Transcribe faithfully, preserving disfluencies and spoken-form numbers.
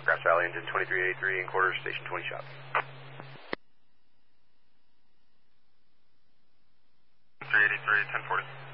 Grass Valley engine twenty-three eighty-three in quarters, station twenty shop. three eighty-three, ten forty.